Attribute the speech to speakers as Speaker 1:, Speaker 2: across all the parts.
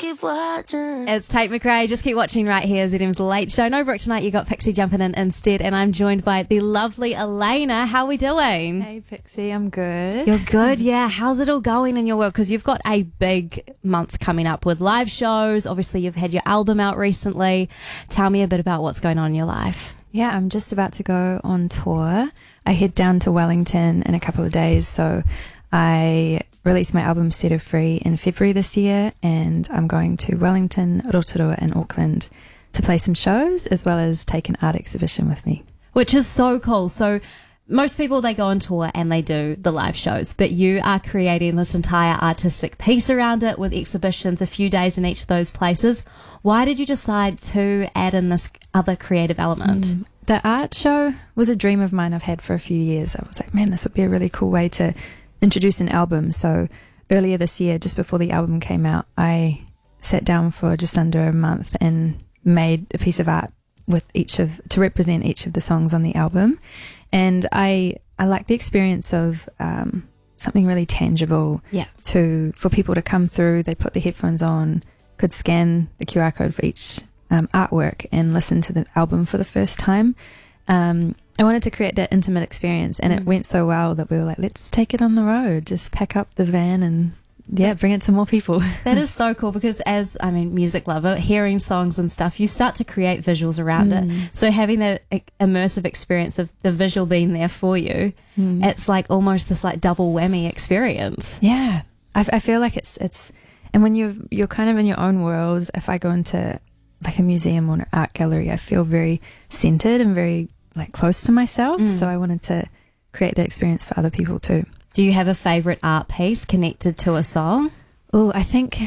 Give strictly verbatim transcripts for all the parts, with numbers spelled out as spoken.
Speaker 1: keep watching.
Speaker 2: It's Tate McRae. Just keep watching right here. Z M's Late Show. No Brooke tonight. You got Pixie jumping in instead, and I'm joined by the lovely Elena. How are we doing?
Speaker 3: Hey, Pixie. I'm good.
Speaker 2: You're good, yeah. How's it all going in your world? Because you've got a big month coming up with live shows. Obviously, you've had your album out recently. Tell me a bit about what's going on in your life.
Speaker 3: Yeah, I'm just about to go on tour. I head down to Wellington in a couple of days, so I released my album Set Her Free in February this year, and I'm going to Wellington, Rotorua and Auckland to play some shows as well as take an art exhibition with me.
Speaker 2: Which is so cool. So most people, they go on tour and they do the live shows, but you are creating this entire artistic piece around it with exhibitions a few days in each of those places. Why did you decide to add in this other creative element?
Speaker 3: Mm. The art show was a dream of mine I've had for a few years. I was like, man, this would be a really cool way to introduce an album. So earlier this year, just before the album came out, I sat down for just under a month and made a piece of art with each of to represent each of the songs on the album. And I I like the experience of um, something really tangible.
Speaker 2: Yeah.
Speaker 3: To for people to come through, they put the headphones on, could scan the Q R code for each um, artwork and listen to the album for the first time. Um, I wanted to create that intimate experience, and mm. it went so well that we were like, let's take it on the road, just pack up the van and yeah, bring it to more people. That
Speaker 2: is so cool because as, I mean, music lover, hearing songs and stuff, you start to create visuals around mm. it. So having that immersive experience of the visual being there for you, mm. it's like almost this like double whammy experience.
Speaker 3: Yeah. I, I feel like it's, it's, and when you're, you're kind of in your own world, if I go into like a museum or an art gallery, I feel very centered and very like close to myself. Mm. So I wanted to create that experience for other people too.
Speaker 2: Do you have a favourite art piece connected to a song?
Speaker 3: Oh, I think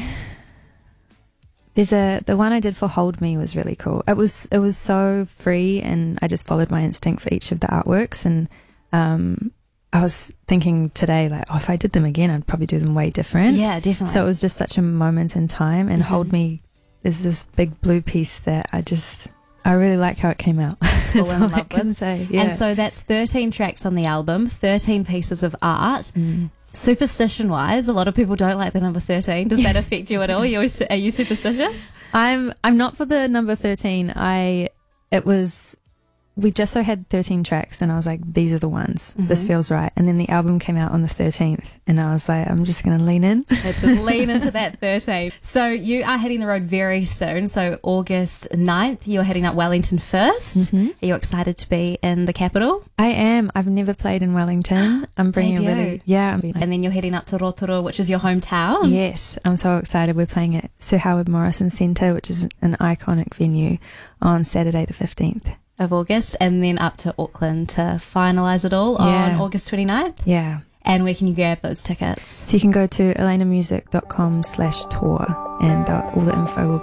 Speaker 3: there's a the one I did for Hold Me was really cool. It was it was so free, and I just followed my instinct for each of the artworks. And um, I was thinking today, like, oh, if I did them again, I'd probably do them way different.
Speaker 2: Yeah, definitely.
Speaker 3: So it was just such a moment in time. And
Speaker 2: mm-hmm.
Speaker 3: Hold Me is this big blue piece that I just. I really like how it came out.
Speaker 2: Just fall in love with.
Speaker 3: Say, yeah.
Speaker 2: And so that's thirteen tracks on the album, thirteen pieces of art.
Speaker 3: Mm.
Speaker 2: Superstition-wise, a lot of people don't like the number thirteen. Does that affect you at all? Are you, are you superstitious?
Speaker 3: I'm. I'm not for the number thirteen. I. It was. We just so had thirteen tracks, and I was like, these are the ones. Mm-hmm. This feels right. And then the album came out on the thirteenth, and I was like, I'm just going to lean in.
Speaker 2: To lean into that thirteen. So you are hitting the road very soon. So August ninth, you're heading up Wellington first.
Speaker 3: Mm-hmm.
Speaker 2: Are you excited to be in the capital?
Speaker 3: I am. I've never played in Wellington. I'm bringing a really, yeah.
Speaker 2: And then you're heading up to Rotorua, which is your hometown.
Speaker 3: Yes, I'm so excited. We're playing at Sir Howard Morrison Centre, which is an iconic venue, on Saturday the fifteenth.
Speaker 2: Of August, and then up to Auckland to finalise it all
Speaker 3: yeah.
Speaker 2: on August twenty-ninth.
Speaker 3: Yeah.
Speaker 2: And where can you grab those tickets?
Speaker 3: So you can go to elenamusic dot com slash tour, and all the info will